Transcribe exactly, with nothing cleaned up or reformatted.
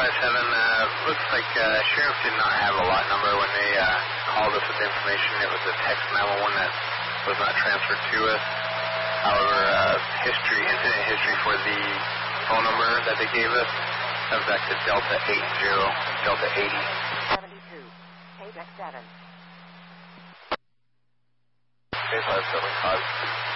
five seven, uh, looks like uh, Sheriff did not have a lot number when they uh, called us with the information. It was a text nine one one that was not transferred to us. However, uh, history, incident history for the phone number that they gave us comes back to Delta eighty, Delta eighty. seventy-two, Payback seven. five seven, cause.